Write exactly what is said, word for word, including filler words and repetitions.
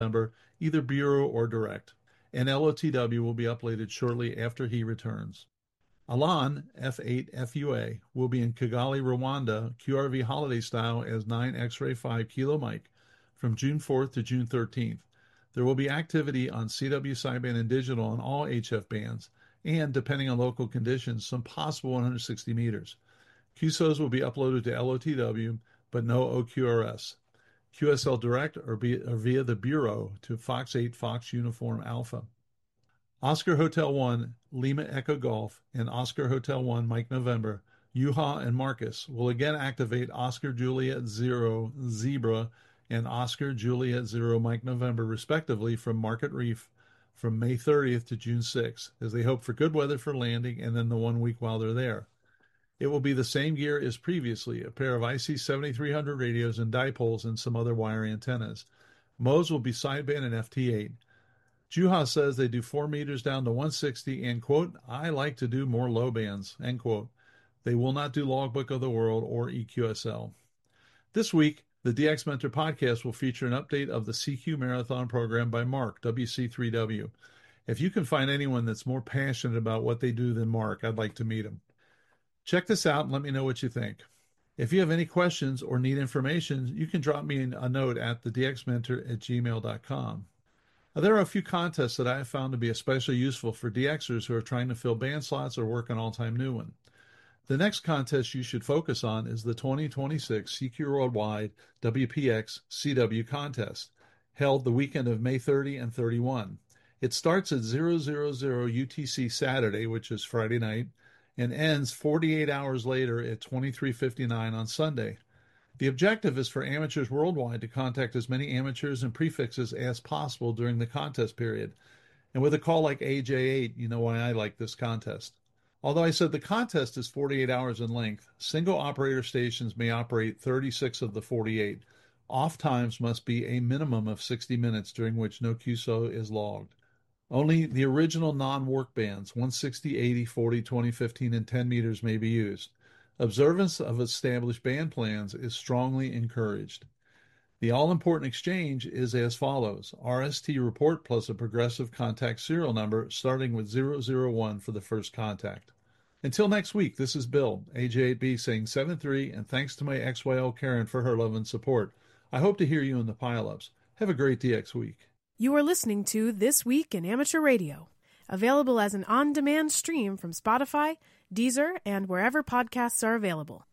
November, either Bureau or direct. And L O T W will be uploaded shortly after he returns. Alan, F eight F U A, will be in Kigali, Rwanda, Q R V holiday style as nine X-Ray five Kilo Mike from June fourth to June thirteenth. There will be activity on C W sideband and digital on all H F bands, and, depending on local conditions, some possible one hundred sixty meters. Q S Os will be uploaded to L O T W, but no O Q R S. Q S L Direct or, be, or via the Bureau to Fox eight Fox Uniform Alpha. Oscar Hotel one, Lima Echo Golf, and Oscar Hotel one, Mike November, Yuha and Marcus will again activate Oscar Juliet Zero, Zebra, and Oscar Juliet Zero, Mike November, respectively, from Market Reef from May thirtieth to June sixth, as they hope for good weather for landing and then the one week while they're there. It will be the same gear as previously, a pair of I C seventy-three hundred radios and dipoles and some other wire antennas. Modes will be sideband and F T eight. Juha says they do four meters down to one sixty and, quote, I like to do more low bands, end quote. They will not do Logbook of the World or E Q S L. This week, the D X Mentor podcast will feature an update of the C Q Marathon program by Mark, W C three W. If you can find anyone that's more passionate about what they do than Mark, I'd like to meet him. Check this out and let me know what you think. If you have any questions or need information, you can drop me a note at the d x mentor at gmail dot com. There are a few contests that I have found to be especially useful for D Xers who are trying to fill band slots or work an all-time new one. The next contest you should focus on is the twenty twenty-six C Q Worldwide W P X C W contest, held the weekend of May thirtieth and thirty-first. It starts at zero zero zero U T C Saturday, which is Friday night, and ends forty-eight hours later at twenty-three fifty-nine on Sunday. The objective is for amateurs worldwide to contact as many amateurs and prefixes as possible during the contest period. And with a call like A J eight, you know why I like this contest. Although I said the contest is forty-eight hours in length, single operator stations may operate thirty-six of the forty-eight. Off times must be a minimum of sixty minutes during which no Q S O is logged. Only the original non-work bands, one sixty, eighty, forty, twenty, fifteen, and ten meters may be used. Observance of established band plans is strongly encouraged. The all-important exchange is as follows. R S T report plus a progressive contact serial number starting with zero zero one for the first contact. Until next week, this is Bill, A J eight B, saying seven three, and thanks to my X Y L Karen for her love and support. I hope to hear you in the pile-ups. Have a great D X week. You are listening to This Week in Amateur Radio, available as an on-demand stream from Spotify, Deezer, and wherever podcasts are available.